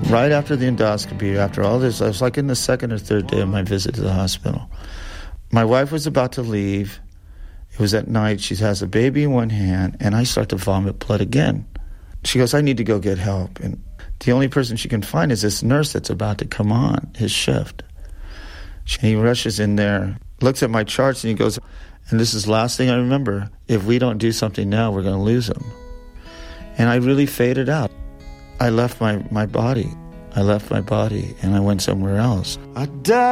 Right after the endoscopy, after all this, I was like in the second or third day of my visit to the hospital. My wife was about to leave. It was at night. She has a baby in one hand, and I start to vomit blood again. She goes, I need to go get help. And the only person she can find is this nurse that's about to come on his shift. He rushes in there, looks at my charts, and he goes, and this is the last thing I remember, if we don't do something now, we're going to lose him. And I really faded out. I left my body. I left my body, and I went somewhere else. I died.